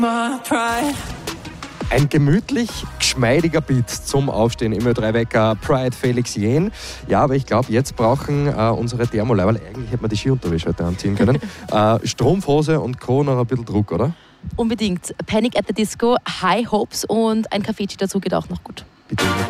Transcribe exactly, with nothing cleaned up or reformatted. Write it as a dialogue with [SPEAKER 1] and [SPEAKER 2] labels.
[SPEAKER 1] Ein gemütlich geschmeidiger Beat zum Aufstehen im Ö drei Wecker, Pride, Felix Jähn. Ja, aber ich glaube, jetzt brauchen äh, unsere Thermoleiberl, eigentlich hätte man die Skiunterwäsche heute anziehen können, äh, Strumpfhose und Co. noch ein bisschen Druck, oder?
[SPEAKER 2] Unbedingt. Panic at the Disco, High Hopes und ein Kaffee dazu geht auch noch gut.
[SPEAKER 1] Bitte.